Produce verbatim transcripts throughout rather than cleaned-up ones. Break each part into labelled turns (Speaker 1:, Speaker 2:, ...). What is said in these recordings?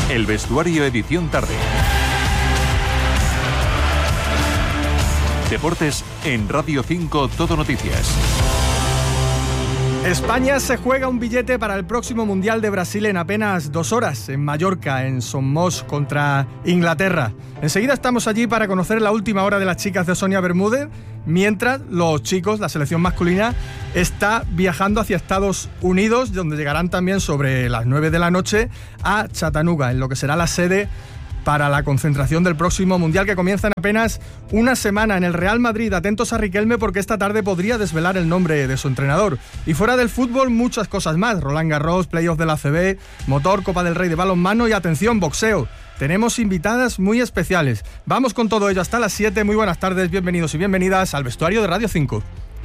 Speaker 1: El vestuario edición tarde. Deportes en Radio cinco Todo Noticias.
Speaker 2: España se juega un billete para el próximo Mundial de Brasil en apenas dos horas, en Mallorca, en Somos contra Inglaterra. Enseguida estamos allí para conocer la última hora de las chicas de Sonia Bermúdez, mientras los chicos, la selección masculina, está viajando hacia Estados Unidos, donde llegarán también sobre las nueve de la noche a Chattanooga, en lo que será la sede para la concentración del próximo Mundial, que comienza en apenas una semana en el Real Madrid. Atentos a Riquelme, porque esta tarde podría desvelar el nombre de su entrenador. Y fuera del fútbol, muchas cosas más. Roland Garros, playoff de la A C B, motor, Copa del Rey de balonmano y, atención, boxeo. Tenemos invitadas muy especiales. Vamos con todo ello hasta las siete. Muy buenas tardes, bienvenidos y bienvenidas al vestuario de Radio cinco.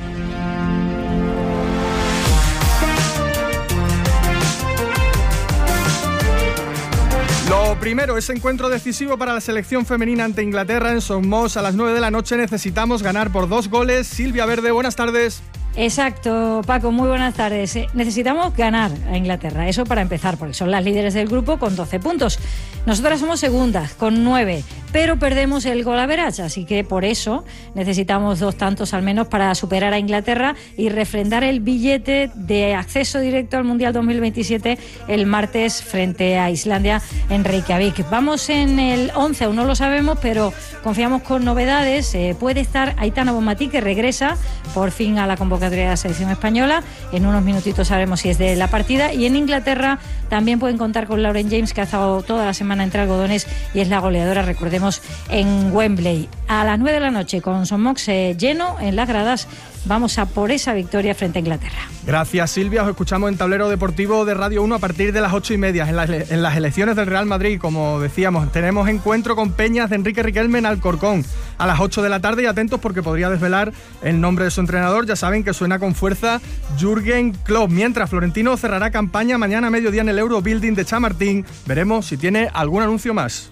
Speaker 2: Lo primero, ese encuentro decisivo para la selección femenina ante Inglaterra en Somos a las nueve de la noche. Necesitamos ganar por dos goles. Silvia Verde, buenas tardes.
Speaker 3: Exacto, Paco, muy buenas tardes. Necesitamos ganar a Inglaterra, eso para empezar, porque son las líderes del grupo con doce puntos. Nosotras somos segundas con nueve, pero perdemos el gol average, así que por eso necesitamos dos tantos al menos para superar a Inglaterra y refrendar el billete de acceso directo al Mundial dos mil veintisiete el martes frente a Islandia en Reykjavik. Vamos en el once, aún no lo sabemos, pero confiamos con novedades. Eh, puede estar Aitana Bonmatí, que regresa por fin a la convocatoria de la selección española. En unos minutitos sabremos si es de la partida. Y en Inglaterra también pueden contar con Lauren James, que ha estado toda la semana entre algodones y es la goleadora, recordemos, en Wembley. A las nueve de la noche, con Somox eh, lleno en las gradas, vamos a por esa victoria frente a Inglaterra.
Speaker 2: Gracias, Silvia. Os escuchamos en Tablero Deportivo de Radio uno a partir de las ocho y media. En las, en las elecciones del Real Madrid, como decíamos, tenemos encuentro con Peñas de Enrique Riquelme en Alcorcón a las ocho de la tarde, y atentos porque podría desvelar el nombre de su entrenador. Ya saben que suena con fuerza Jürgen Klopp. Mientras, Florentino cerrará campaña mañana a mediodía en el Eurobuilding de Chamartín. Veremos si tiene algún anuncio más.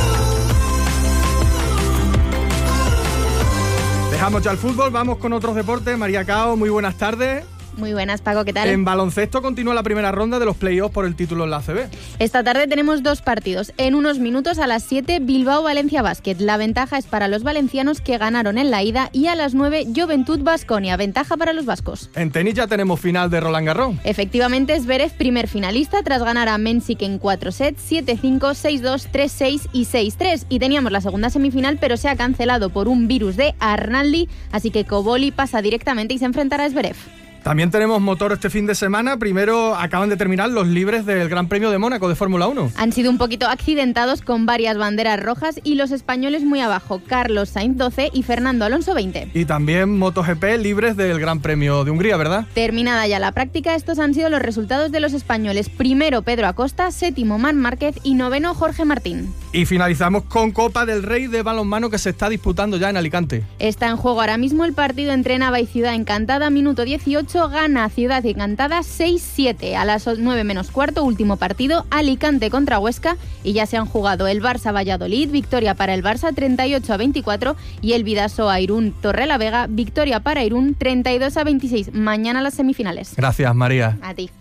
Speaker 2: Dejamos ya el fútbol, vamos con otros deportes. María Cao, muy buenas tardes.
Speaker 4: Muy buenas, Paco, ¿qué tal?
Speaker 2: En baloncesto continúa la primera ronda de los playoffs por el título en la A C B.
Speaker 4: Esta tarde tenemos dos partidos. En unos minutos, a las siete, Bilbao-Valencia Basket. La ventaja es para los valencianos, que ganaron en la ida, y a las nueve, Juventud-Baskonia. Ventaja para los vascos.
Speaker 2: En tenis ya tenemos final de Roland Garros.
Speaker 4: Efectivamente, Zverev primer finalista tras ganar a Mensik en cuatro sets, siete cinco, seis dos, tres seis y seis tres. Y teníamos la segunda semifinal, pero se ha cancelado por un virus de Arnaldi, así que Koboli pasa directamente y se enfrentará a Zverev.
Speaker 2: También tenemos motor este fin de semana. Primero acaban de terminar los libres del Gran Premio de Mónaco de Fórmula uno.
Speaker 4: Han sido un poquito accidentados, con varias banderas rojas y los españoles muy abajo. Carlos Sainz doce y Fernando Alonso veinte.
Speaker 2: Y también MotoGP libres del Gran Premio de Hungría, ¿verdad?
Speaker 4: Terminada ya la práctica, estos han sido los resultados de los españoles. Primero Pedro Acosta, séptimo Marc Márquez y noveno Jorge Martín.
Speaker 2: Y finalizamos con Copa del Rey de balonmano, que se está disputando ya en Alicante.
Speaker 4: Está en juego ahora mismo el partido entre Nava y Ciudad Encantada. Minuto dieciocho, gana Ciudad Encantada seis siete. A las nueve menos cuarto, último partido, Alicante contra Huesca, y ya se han jugado el Barça-Valladolid, victoria para el Barça treinta y ocho a veinticuatro, y el Bidasoa-Irún Torrelavega, victoria para Irún treinta y dos a veintiséis. Mañana las semifinales.
Speaker 2: Gracias, María.
Speaker 4: A ti.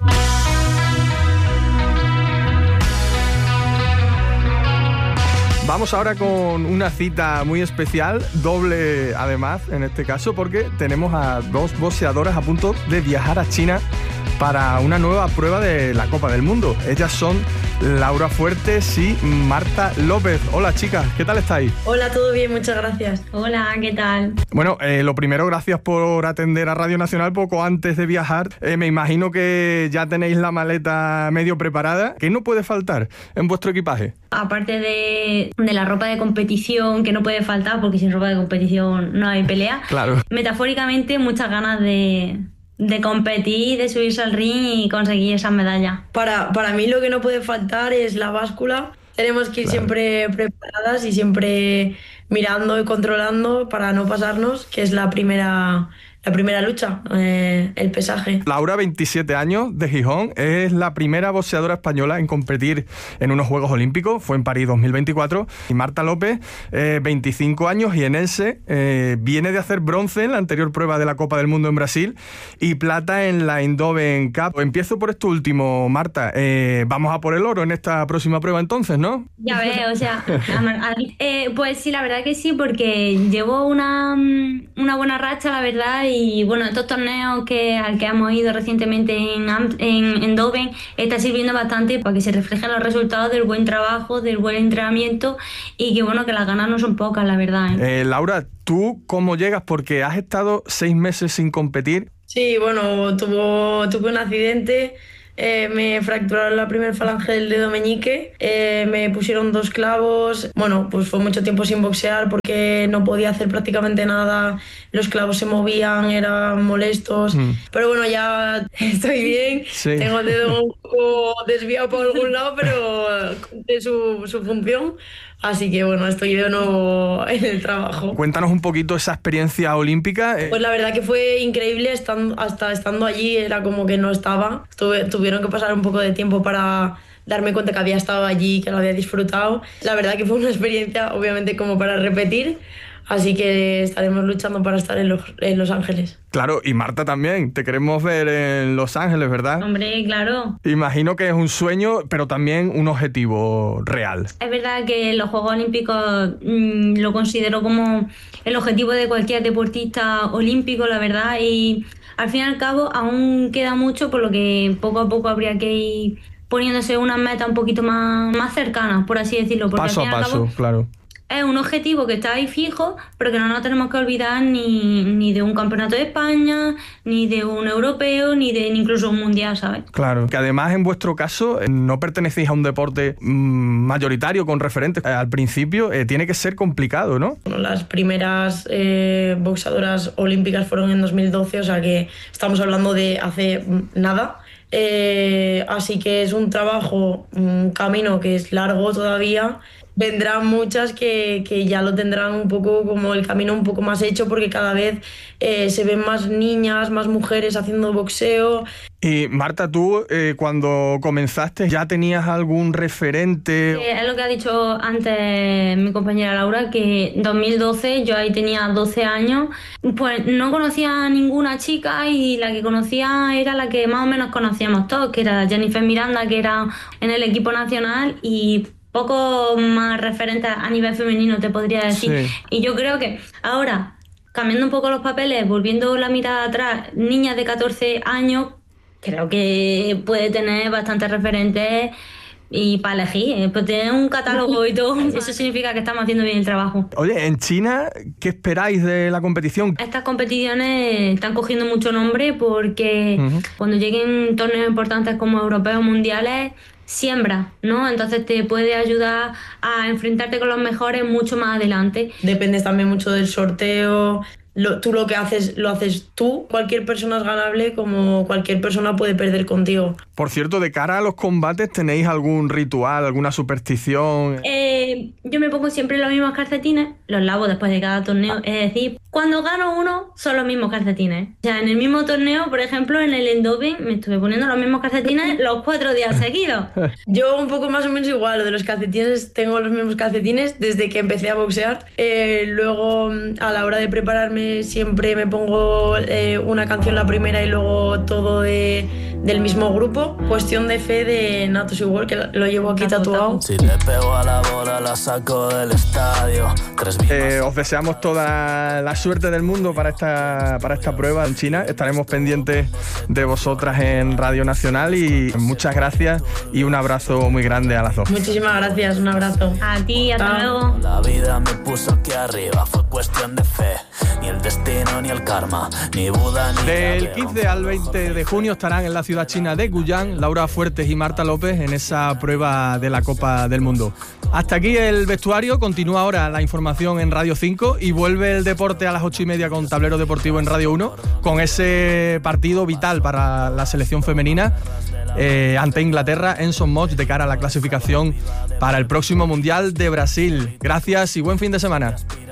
Speaker 2: Vamos ahora con una cita muy especial, doble además en este caso, porque tenemos a dos boxeadoras a punto de viajar a China para una nueva prueba de la Copa del Mundo. Ellas son Laura Fuertes y Marta López. Hola, chicas, ¿qué tal estáis?
Speaker 5: Hola, todo bien, muchas gracias.
Speaker 6: Hola, ¿qué tal?
Speaker 2: Bueno, eh, lo primero, gracias por atender a Radio Nacional poco antes de viajar. Eh, me imagino que ya tenéis la maleta medio preparada. ¿Qué no puede faltar en vuestro equipaje?
Speaker 6: Aparte de, de la ropa de competición, que no puede faltar, porque sin ropa de competición no hay pelea.
Speaker 2: Claro.
Speaker 6: Metafóricamente, muchas ganas de... de competir, de subirse al ring y conseguir esa medalla.
Speaker 5: Para, para mí lo que no puede faltar es la báscula. Tenemos que ir claro. siempre preparadas y siempre mirando y controlando para no pasarnos, que es la primera, la primera lucha, eh, el pesaje.
Speaker 2: Laura, veintisiete años, de Gijón, es la primera boxeadora española en competir en unos Juegos Olímpicos, fue en París dos mil veinticuatro. Y Marta López, eh, veinticinco años, jienense, eh, viene de hacer bronce en la anterior prueba de la Copa del Mundo en Brasil y plata en la Eindhoven Cup. Empiezo por esto último, Marta. Eh, vamos a por el oro en esta próxima prueba entonces, ¿no?
Speaker 6: Ya ves, o sea, eh, pues sí, la verdad que sí, porque llevo una, una buena racha, la verdad, y bueno, estos torneos que al que hemos ido recientemente en, en, en Eindhoven está sirviendo bastante para que se reflejen los resultados del buen trabajo, del buen entrenamiento y que bueno, que las ganas no son pocas, la verdad. ¿eh?
Speaker 2: Eh, Laura, ¿tú cómo llegas? Porque has estado seis meses sin competir.
Speaker 5: Sí, bueno, tuvo, tuve un accidente. Eh, me fracturaron la primera falange del dedo meñique, eh, me pusieron dos clavos. Bueno, pues fue mucho tiempo sin boxear porque no podía hacer prácticamente nada, los clavos se movían, eran molestos, mm. pero bueno, ya estoy bien, sí. Tengo el dedo un poco desviado por algún lado, pero cumple su, su función. Así que bueno, estoy de nuevo en el trabajo.
Speaker 2: Cuéntanos un poquito esa experiencia olímpica.
Speaker 5: Pues la verdad que fue increíble, estando, hasta estando allí era como que no estaba. Tuve, tuvieron que pasar un poco de tiempo para darme cuenta que había estado allí, que lo había disfrutado. La verdad que fue una experiencia obviamente como para repetir. Así que estaremos luchando para estar en Los, en Los Ángeles.
Speaker 2: Claro, y Marta también, te queremos ver en Los Ángeles, ¿verdad?
Speaker 6: Hombre, claro.
Speaker 2: Imagino que es un sueño, pero también un objetivo real.
Speaker 6: Es verdad que los Juegos Olímpicos mmm, lo considero como el objetivo de cualquier deportista olímpico, la verdad, y al fin y al cabo aún queda mucho, por lo que poco a poco habría que ir poniéndose unas metas un poquito más, más cercanas, por así decirlo. Porque
Speaker 2: paso
Speaker 6: al fin
Speaker 2: a
Speaker 6: al
Speaker 2: paso,
Speaker 6: cabo,
Speaker 2: claro.
Speaker 6: Es un objetivo que está ahí fijo, pero que no nos tenemos que olvidar ni, ni de un campeonato de España, ni de un europeo, ni de ni incluso un mundial, ¿sabes?
Speaker 2: Claro, que además en vuestro caso no pertenecéis a un deporte mmm, mayoritario con referentes. Al principio eh, tiene que ser complicado, ¿no?
Speaker 5: Bueno, las primeras eh, boxeadoras olímpicas fueron en dos mil doce, o sea que estamos hablando de hace nada. Eh, así que es un trabajo, un camino que es largo todavía. Vendrán muchas que, que ya lo tendrán un poco como el camino un poco más hecho, porque cada vez eh, se ven más niñas, más mujeres haciendo boxeo.
Speaker 2: Y Marta, tú eh, cuando comenzaste, ¿ya tenías algún referente?
Speaker 6: Eh, es lo que ha dicho antes mi compañera Laura, que en dos mil doce, yo ahí tenía doce años, pues no conocía a ninguna chica y la que conocía era la que más o menos conocíamos todos, que era Jennifer Miranda, que era en el equipo nacional, y poco más referentes a nivel femenino te podría decir. Sí. Y yo creo que ahora, cambiando un poco los papeles, volviendo la mirada atrás, niñas de catorce años, creo que puede tener bastantes referentes y para elegir, pues tener un catálogo y todo, eso significa que estamos haciendo bien el trabajo.
Speaker 2: Oye, en China, ¿qué esperáis de la competición?
Speaker 6: Estas competiciones están cogiendo mucho nombre porque uh-huh. cuando lleguen torneos importantes como europeos, mundiales, siembra, ¿no? Entonces te puede ayudar a enfrentarte con los mejores mucho más adelante.
Speaker 5: Dependes también mucho del sorteo. Lo, tú lo que haces, lo haces tú. Cualquier persona es ganable, como cualquier persona puede perder contigo.
Speaker 2: Por cierto, de cara a los combates, ¿tenéis algún ritual, alguna superstición?
Speaker 6: Eh, yo me pongo siempre los mismos calcetines, los lavo después de cada torneo. Es decir, cuando gano uno, son los mismos calcetines. O sea, en el mismo torneo, por ejemplo, en el Eindhoven, me estuve poniendo los mismos calcetines los cuatro días seguidos.
Speaker 5: Yo un poco más o menos igual, lo de los calcetines, tengo los mismos calcetines desde que empecé a boxear. Eh, luego, a la hora de prepararme, siempre me pongo eh, una canción la primera y luego todo de, del mismo grupo. Cuestión de fe de Natos Igual, que lo llevo aquí tatuado.
Speaker 7: Si le pego a la bola, la saco del estadio.
Speaker 2: Eh, os deseamos toda la suerte del mundo para esta, para esta prueba en China. Estaremos pendientes de vosotras en Radio Nacional y muchas gracias y un abrazo muy grande a las dos.
Speaker 5: Muchísimas gracias, un abrazo.
Speaker 6: A ti, hasta luego.
Speaker 7: La vida me puso aquí arriba, fue cuestión de fe. Ni el destino, ni el karma, ni Buda, ni...
Speaker 2: Del quince al veinte de junio estarán en la ciudad china de Guiyang Laura Fuertes y Marta López en esa prueba de la Copa del Mundo. Hasta aquí el vestuario, continúa ahora la información en Radio cinco y vuelve el deporte a las ocho y media con Tablero Deportivo en Radio uno, con ese partido vital para la selección femenina eh, ante Inglaterra en Son Moix de cara a la clasificación para el próximo Mundial de Brasil. Gracias y buen fin de semana.